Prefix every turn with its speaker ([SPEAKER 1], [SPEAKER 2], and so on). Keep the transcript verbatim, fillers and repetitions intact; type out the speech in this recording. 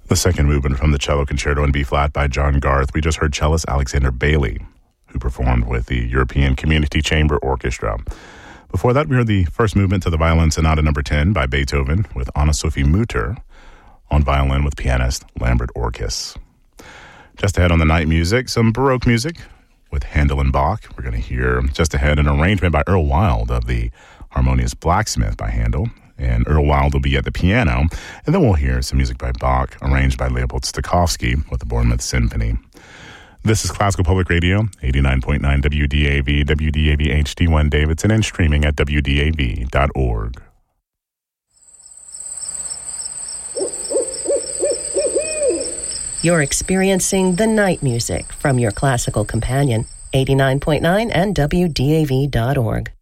[SPEAKER 1] The second movement from the Cello Concerto in B-flat by John Garth, we just heard cellist Alexander Bailey, who performed with the European Community Chamber Orchestra. Before that, we heard the first movement to the Violin Sonata number ten by Beethoven with Anna-Sophie Mutter on violin with pianist Lambert Orkis. Just ahead on the night music, some Baroque music with Handel and Bach. We're going to hear just ahead an arrangement by Earl Wild of the Harmonious Blacksmith by Handel. And Earl Wild will be at the piano. And then we'll hear some music by Bach, arranged by Leopold Stokowski with the Bournemouth Symphony. This is Classical Public Radio, eighty-nine point nine W D A V, W D A V H D one Davidson, and streaming at W D A V dot org.
[SPEAKER 2] You're experiencing the night music from your classical companion, eighty-nine point nine and W D A V dot org.